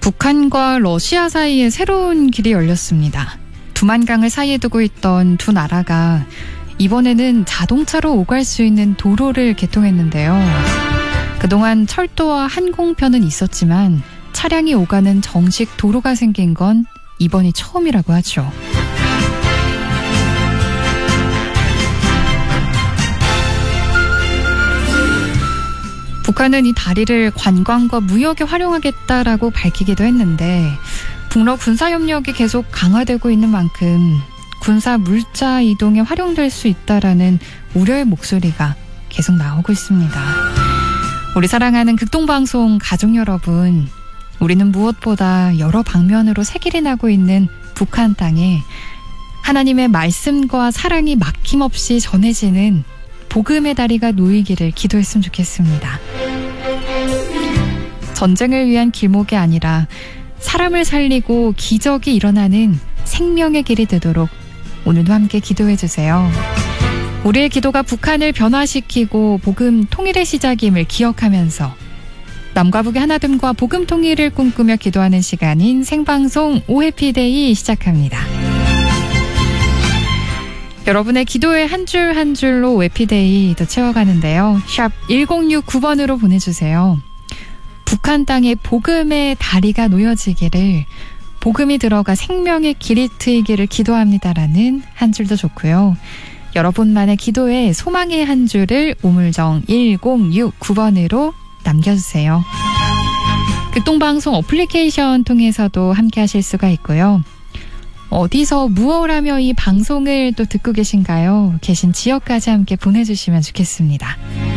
북한과 러시아 사이에 새로운 길이 열렸습니다. 두만강을 사이에 두고 있던 두 나라가 이번에는 자동차로 오갈 수 있는 도로를 개통했는데요. 그동안 철도와 항공편은 있었지만 차량이 오가는 정식 도로가 생긴 건 이번이 처음이라고 하죠. 북한은 이 다리를 관광과 무역에 활용하겠다라고 밝히기도 했는데 북러 군사협력이 계속 강화되고 있는 만큼 군사 물자 이동에 활용될 수 있다라는 우려의 목소리가 계속 나오고 있습니다. 우리 사랑하는 극동방송 가족 여러분, 우리는 무엇보다 여러 방면으로 새길이 나고 있는 북한 땅에 하나님의 말씀과 사랑이 막힘없이 전해지는 복음의 다리가 놓이기를 기도했으면 좋겠습니다. 전쟁을 위한 길목이 아니라 사람을 살리고 기적이 일어나는 생명의 길이 되도록 오늘도 함께 기도해 주세요. 우리의 기도가 북한을 변화시키고 복음 통일의 시작임을 기억하면서 남과 북의 하나됨과 복음 통일을 꿈꾸며 기도하는 시간인 생방송 오해피데이 시작합니다. 여러분의 기도의 한 줄 한 줄로 오해피데이도 채워가는데요. 샵 1069번으로 보내주세요. 북한 땅에 복음의 다리가 놓여지기를, 복음이 들어가 생명의 길이 트이기를 기도합니다라는 한 줄도 좋고요. 여러분만의 기도에 소망의 한 줄을 우물정 1069번으로 남겨주세요. 극동방송 어플리케이션 통해서도 함께 하실 수가 있고요. 어디서 무엇을 하며 이 방송을 또 듣고 계신가요? 계신 지역까지 함께 보내주시면 좋겠습니다.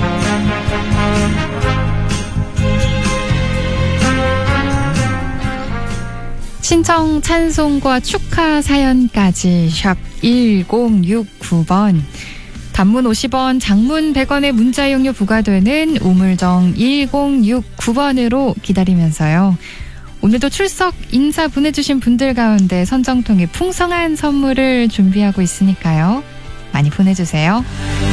신청 찬송과 축하 사연까지 샵 1069번, 단문 50원, 장문 100원의 문자 이용료 부과되는 우물정 1069번으로 기다리면서요. 오늘도 출석 인사 보내주신 분들 가운데 선정 통해 풍성한 선물을 준비하고 있으니까요. 많이 보내주세요.